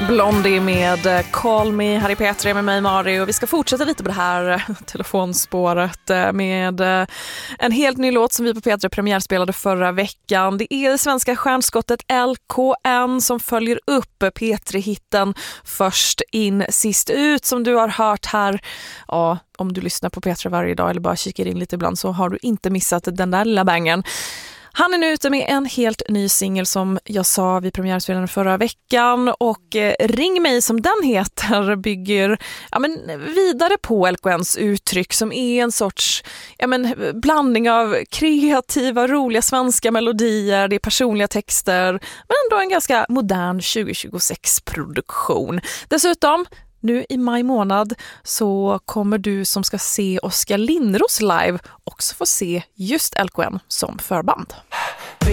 Blondie med Call Me, Harry Petri med mig Mari, och vi ska fortsätta lite på det här telefonspåret med en helt ny låt som vi på Petri premiärspelade förra veckan. Det är det svenska stjärnskottet LKN som följer upp Petri-hitten Först in sist ut som du har hört här. Ja, om du lyssnar på Petri varje dag eller bara kikar in lite ibland så har du inte missat den där lilla bangen. Han är nu ute med en helt ny singel som jag sa vid premiärspelningen förra veckan, och Ring mig som den heter bygger vidare på LKNs uttryck som är en sorts blandning av kreativa, roliga svenska melodier, det är personliga texter men ändå en ganska modern 2026-produktion. Dessutom nu i maj månad så kommer du som ska se Oskar Lindros live också få se just LKN som förband.